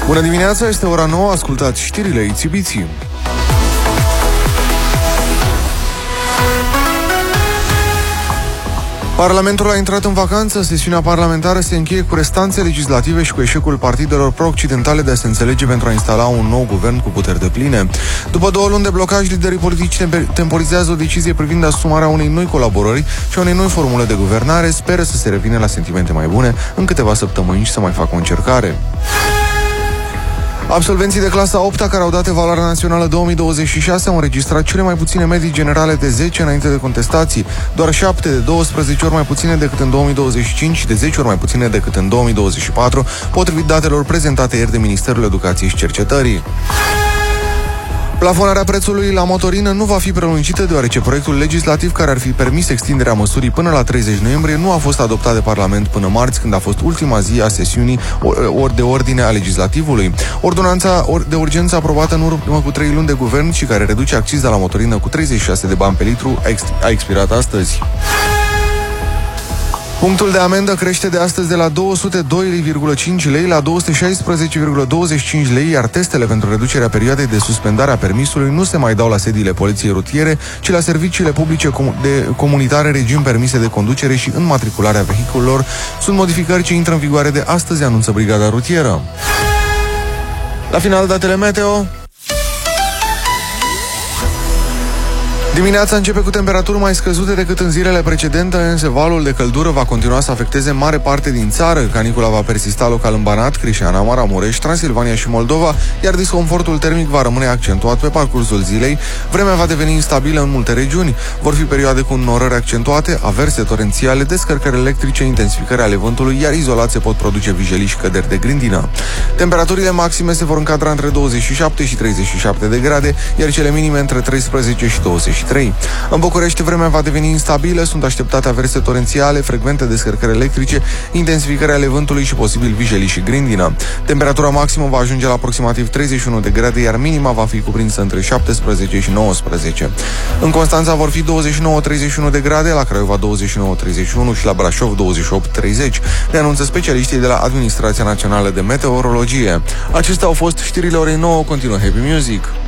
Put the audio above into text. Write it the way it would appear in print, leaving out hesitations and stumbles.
Bună dimineața, este ora 9, ascultați știrile Itibiții. Parlamentul a intrat în vacanță, sesiunea parlamentară se încheie cu restanțe legislative și cu eșecul partidelor pro-occidentale de a se înțelege pentru a instala un nou guvern cu puteri depline. După 2 luni de blocaj, liderii politici temporizează o decizie privind asumarea unei noi colaborări și a unei noi formule de guvernare. Speră să se revină la sentimente mai bune în câteva săptămâni și să mai facă o încercare. Absolvenții de clasa 8-a care au dat evaluarea națională 2026 au înregistrat cele mai puține medii generale de 10 înainte de contestații, doar 7 de 12 ori mai puține decât în 2025 și de 10 ori mai puține decât în 2024, potrivit datelor prezentate ieri de Ministerul Educației și Cercetării. Plafonarea prețului la motorină nu va fi prelungită deoarece proiectul legislativ care ar fi permis extinderea măsurii până la 30 noiembrie nu a fost adoptat de Parlament până marți, când a fost ultima zi a sesiunii de ordine a legislativului. Ordonanța de urgență aprobată în urmă cu 3 luni de guvern și care reduce acciza la motorină cu 36 de bani pe litru a expirat astăzi. Punctul de amendă crește de astăzi de la 202,5 lei la 216,25 lei, iar testele pentru reducerea perioadei de suspendare a permisului nu se mai dau la sediile poliției rutiere, ci la serviciile publice de comunitare, regim permise de conducere și înmatricularea vehiculelor. Sunt modificări ce intră în vigoare de astăzi, anunță Brigada Rutieră. La final, datele meteo. Dimineața începe cu temperaturi mai scăzute decât în zilele precedente, însă valul de căldură va continua să afecteze mare parte din țară. Canicula va persista local în Banat, Crișana, Maramureș, Transilvania și Moldova, iar disconfortul termic va rămâne accentuat pe parcursul zilei. Vremea va deveni instabilă în multe regiuni. Vor fi perioade cu înnorări accentuate, averse torențiale, descărcări electrice, intensificări ale vântului, iar izolat se pot produce vijelii și căderi de grindină. Temperaturile maxime se vor încadra între 27 și 37 de grade, iar cele minime între 13 și 23. În București vremea va deveni instabilă, sunt așteptate averse torențiale, frecvente descărcări electrice, intensificări ale vântului și posibil vijelii și grindină. Temperatura maximă va ajunge la aproximativ 31 de grade, iar minima va fi cuprinsă între 17 și 19. În Constanța vor fi 29-31 de grade, la Craiova 29-31 și la Brașov 28-30. Ne anunță specialiștii de la Administrația Națională de Meteorologie. Acestea au fost știrile orei 9, continuă Happy Music.